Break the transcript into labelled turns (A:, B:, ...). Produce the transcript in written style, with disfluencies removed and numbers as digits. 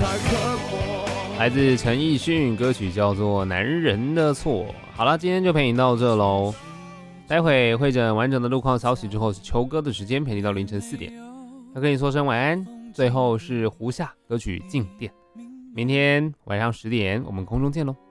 A: 来自陈奕迅，歌曲叫做《男人的错》。好了，今天就陪你到这喽。待会会诊完整的路况消息之后，是秋歌的时间，陪你到凌晨4点。要跟你说声晚安。最后是胡夏歌曲《静电》。明天晚上10点，我们空中见喽。